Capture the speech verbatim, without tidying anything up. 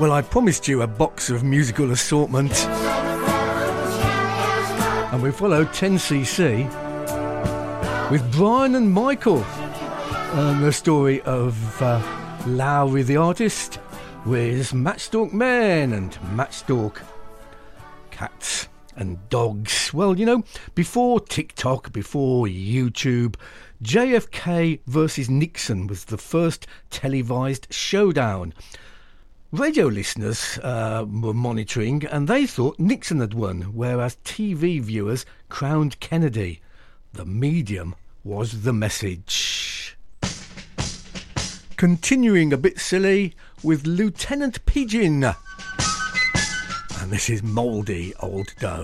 Well, I promised you a box of musical assortment. And we followed ten C C with Brian and Michael. And the story of uh, Lowry the artist with Matchstalk Men and Matchstalk Cats and Dogs. Well, you know, before TikTok, before YouTube, J F K versus Nixon was the first televised showdown. Radio listeners uh, were monitoring and they thought Nixon had won, whereas T V viewers crowned Kennedy. The medium was the message. Continuing a bit silly with Lieutenant Pigeon. And this is Mouldy Old Dough.